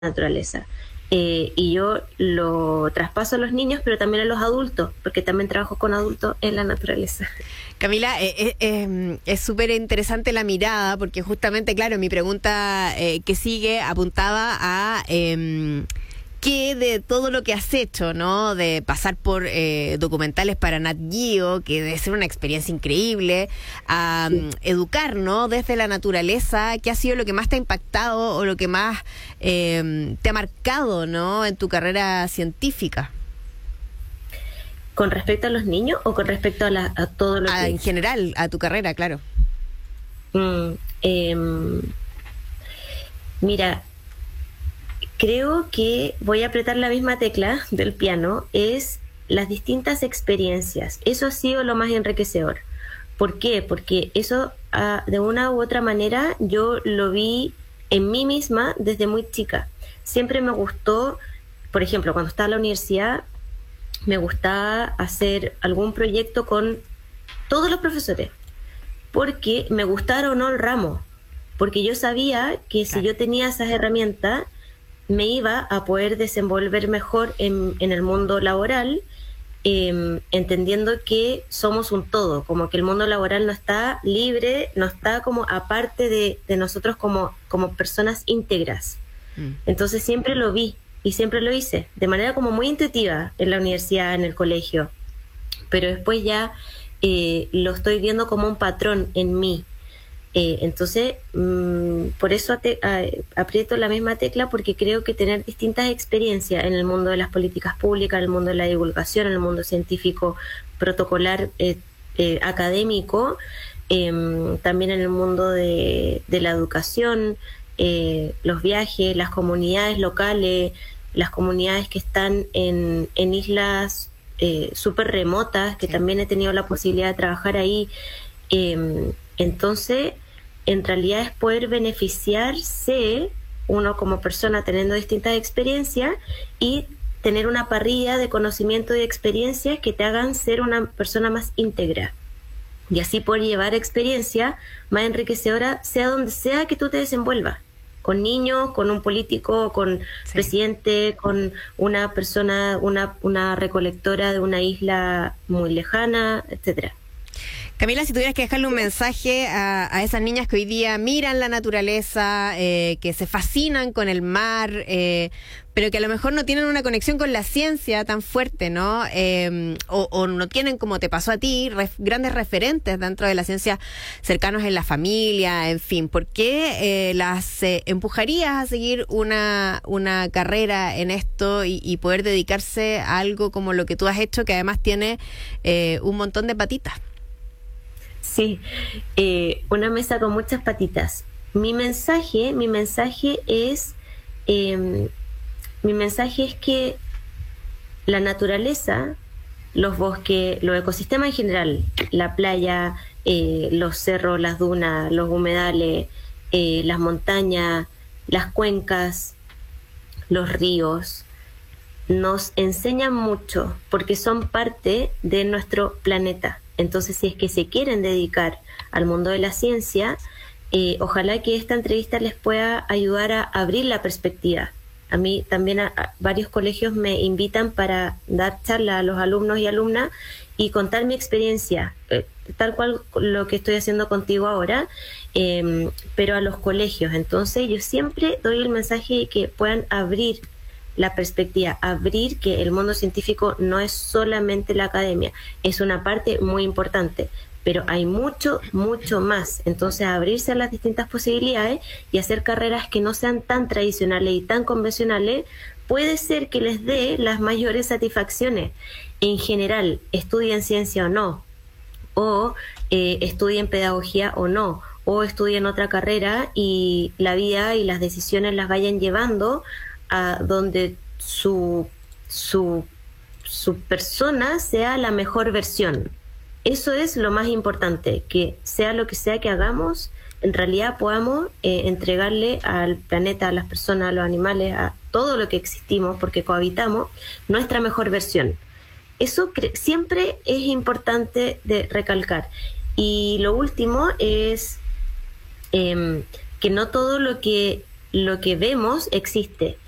naturaleza. Y yo lo traspaso a los niños, pero también a los adultos, porque también trabajo con adultos en la naturaleza. Camila, es súper interesante la mirada, porque justamente, claro, mi pregunta que sigue apuntaba a que de todo lo que has hecho, ¿no? De pasar por documentales para Nat Geo, que debe ser una experiencia increíble, a educar, ¿no? Desde la naturaleza, ¿qué ha sido lo que más te ha impactado o lo que más te ha marcado, ¿no? En tu carrera científica. ¿Con respecto a los niños o con respecto a todo lo que... En general, a tu carrera, claro. Mira, creo que voy a apretar la misma tecla del piano, es las distintas experiencias. Eso ha sido lo más enriquecedor. ¿Por qué? Porque eso, de una u otra manera, yo lo vi en mí misma desde muy chica. Siempre me gustó, por ejemplo, cuando estaba en la universidad, me gustaba hacer algún proyecto con todos los profesores, porque me gustara o no el ramo, porque yo sabía que si yo tenía esas herramientas, me iba a poder desenvolver mejor en el mundo laboral, entendiendo que somos un todo, como que el mundo laboral no está libre, no está como aparte de nosotros como personas íntegras. Entonces siempre lo vi y siempre lo hice, de manera como muy intuitiva en la universidad, en el colegio, pero después ya lo estoy viendo como un patrón en mí. Entonces, por eso aprieto la misma tecla, porque creo que tener distintas experiencias en el mundo de las políticas públicas, en el mundo de la divulgación, en el mundo científico, protocolar, académico, también en el mundo de la educación, los viajes, las comunidades locales, las comunidades que están en islas súper remotas, que también he tenido la posibilidad de trabajar ahí. Entonces, en realidad es poder beneficiarse uno como persona teniendo distintas experiencias y tener una parrilla de conocimiento y de experiencias que te hagan ser una persona más íntegra. Y así poder llevar experiencia más enriquecedora, sea donde sea que tú te desenvuelvas. Con niños, con un político, con presidente, con una persona, una recolectora de una isla muy lejana, etcétera. Camila, si tuvieras que dejarle un mensaje a esas niñas que hoy día miran la naturaleza, que se fascinan con el mar, pero que a lo mejor no tienen una conexión con la ciencia tan fuerte, ¿no? O no tienen, como te pasó a ti, grandes referentes dentro de la ciencia cercanos en la familia, en fin. ¿Por qué las empujarías a seguir una carrera en esto y poder dedicarse a algo como lo que tú has hecho, que además tiene un montón de patitas? Sí, una mesa con muchas patitas. Mi mensaje es que la naturaleza, los bosques, los ecosistemas en general, la playa, los cerros, las dunas, los humedales, las montañas, las cuencas, los ríos, nos enseñan mucho porque son parte de nuestro planeta. Entonces, si es que se quieren dedicar al mundo de la ciencia, ojalá que esta entrevista les pueda ayudar a abrir la perspectiva. A mí también a varios colegios me invitan para dar charla a los alumnos y alumnas y contar mi experiencia, tal cual lo que estoy haciendo contigo ahora, pero a los colegios. Entonces, yo siempre doy el mensaje de que puedan abrir la perspectiva, abrir que el mundo científico no es solamente la academia, es una parte muy importante, pero hay mucho más. Entonces, abrirse a las distintas posibilidades y hacer carreras que no sean tan tradicionales y tan convencionales puede ser que les dé las mayores satisfacciones. En general, estudien ciencia o no, o estudien pedagogía o no, o estudien otra carrera y la vida y las decisiones las vayan llevando a donde su persona sea la mejor versión. Eso es lo más importante, que sea lo que sea que hagamos, en realidad podamos entregarle al planeta, a las personas, a los animales, a todo lo que existimos, porque cohabitamos, nuestra mejor versión. Eso siempre es importante de recalcar. Y lo último es que no todo lo que vemos existe.